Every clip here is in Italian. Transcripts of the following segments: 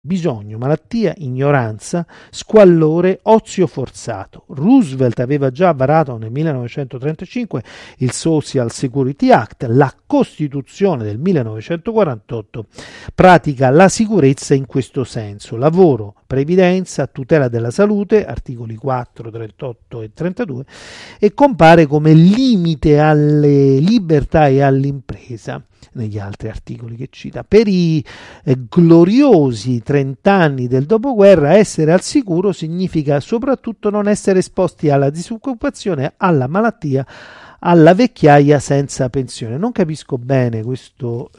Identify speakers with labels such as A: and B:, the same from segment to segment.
A: bisogno, malattia, ignoranza, squallore, ozio forzato. Roosevelt aveva già varato nel 1935 il Social Security Act, la Costituzione del 1948 pratica la sicurezza in questo senso: lavoro, previdenza, tutela della salute, articoli 4, 38 e 32, e compare come limite alle libertà e all'impresa negli altri articoli che cita. Per i gloriosi 30 anni del dopoguerra, essere al sicuro significa soprattutto non essere esposti alla disoccupazione, alla malattia, alla vecchiaia senza pensione. Non capisco bene questo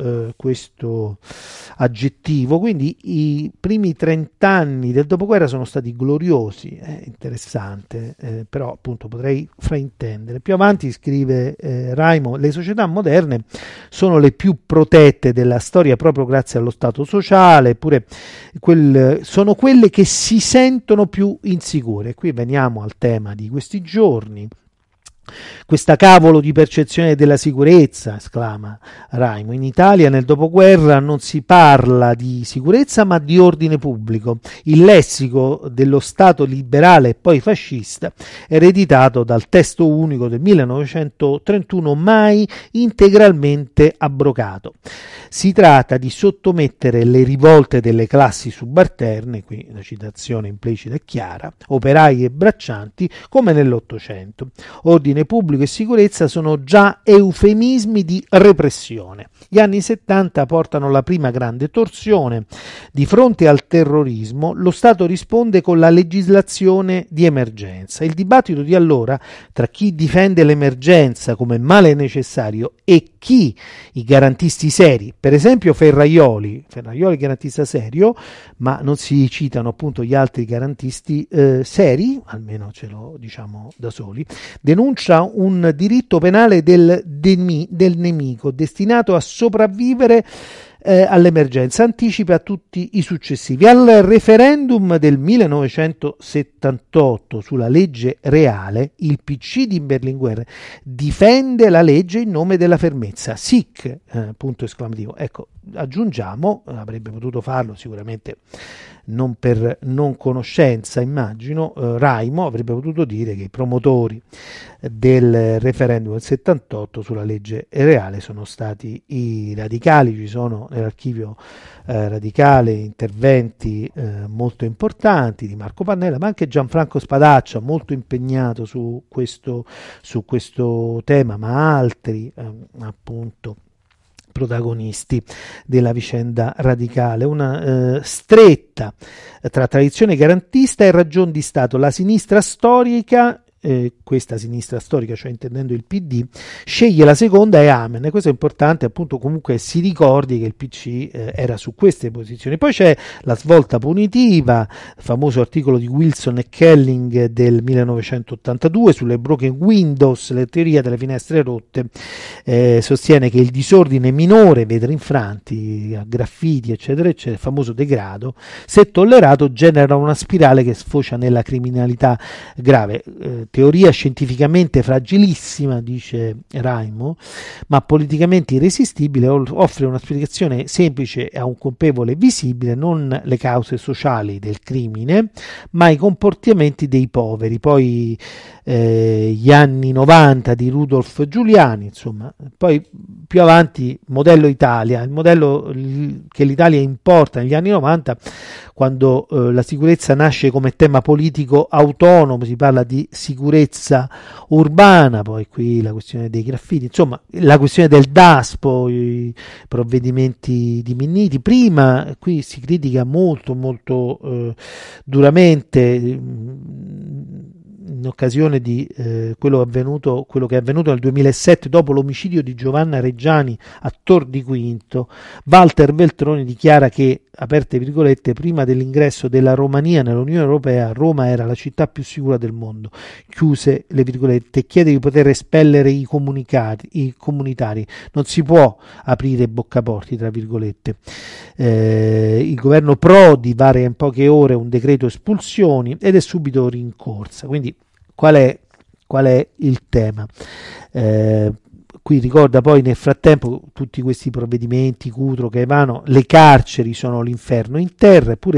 A: aggettivo, quindi i primi 30 anni del dopoguerra sono stati gloriosi, interessante, però appunto potrei fraintendere. Più avanti scrive Raimo: le società moderne sono le più protette della storia proprio grazie allo stato sociale, eppure sono quelle che si sentono più insicure. Qui veniamo al tema di questi giorni. Questa cavolo di percezione della sicurezza, esclama Raimo. In Italia nel dopoguerra non si parla di sicurezza ma di ordine pubblico. Il lessico dello Stato liberale e poi fascista, ereditato dal testo unico del 1931, mai integralmente abrogato. Si tratta di sottomettere le rivolte delle classi subalterne, qui la citazione implicita è chiara, operai e braccianti, come nell'Ottocento. Ordine pubblico e sicurezza sono già eufemismi di repressione. Gli anni 70 portano la prima grande torsione. Di fronte al terrorismo, lo Stato risponde con la legislazione di emergenza. Il dibattito di allora tra chi difende l'emergenza come male necessario e chi, i garantisti seri, per esempio Ferraioli garantista serio, ma non si citano appunto gli altri garantisti seri, almeno ce lo diciamo da soli, denuncia un diritto penale del nemico destinato a sopravvivere all'emergenza, anticipa a tutti i successivi. Al referendum del 1978 sulla legge reale, il PC di Berlinguer difende la legge in nome della fermezza. Sic, punto esclamativo. Ecco, aggiungiamo, avrebbe potuto farlo sicuramente non per non conoscenza, immagino, Raimo avrebbe potuto dire che i promotori del referendum del 78 sulla legge reale sono stati i radicali. Ci sono nell'archivio radicale interventi molto importanti di Marco Pannella, ma anche Gianfranco Spadaccia, molto impegnato su questo tema, ma altri appunto protagonisti della vicenda radicale. Una stretta tra tradizione garantista e ragion di Stato. La sinistra storica, questa sinistra storica, cioè intendendo il PD, sceglie la seconda e amen. Questo è importante, appunto, comunque si ricordi che il PC era su queste posizioni. Poi c'è la svolta punitiva, il famoso articolo di Wilson e Kelling del 1982 sulle broken windows, la teoria delle finestre rotte. Sostiene che il disordine minore, vetri infranti, graffiti eccetera eccetera, il famoso degrado, se tollerato genera una spirale che sfocia nella criminalità grave. Teoria scientificamente fragilissima, dice Raimo, ma politicamente irresistibile, offre una spiegazione semplice a un colpevole visibile, non le cause sociali del crimine, ma i comportamenti dei poveri. Poi gli anni 90 di Rudolf Giuliani, insomma, poi più avanti modello Italia, il modello che l'Italia importa negli anni 90, quando la sicurezza nasce come tema politico autonomo, si parla di sicurezza urbana, poi qui la questione dei graffiti, insomma la questione del DASPO, i provvedimenti di Minniti. Prima qui si critica molto duramente in occasione di quello che è avvenuto nel 2007 dopo l'omicidio di Giovanna Reggiani a Tor di Quinto. Walter Veltroni dichiara che, aperte virgolette, prima dell'ingresso della Romania nell'Unione Europea, Roma era la città più sicura del mondo, chiuse le virgolette, e chiede di poter espellere i comunitari. Non si può aprire boccaporti, tra virgolette. Il governo Prodi vara in poche ore un decreto espulsioni ed è subito rincorsa. Quindi qual è il tema? Qui ricorda poi nel frattempo tutti questi provvedimenti, Cutro, Caivano, le carceri sono l'inferno in terra, eppure